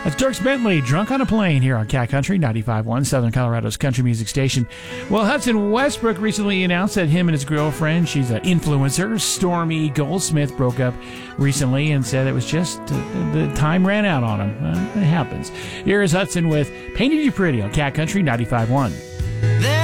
That's Dierks Bentley, Drunk on a Plane, here on Cat Country 95.1, Southern Colorado's country music station. Well, Hudson Westbrook recently announced that him and his girlfriend, she's an influencer, Stormy Goldsmith, broke up recently and said it was just the time ran out on him. It happens. Here is Hudson with Painted You Pretty on Cat Country 95.1.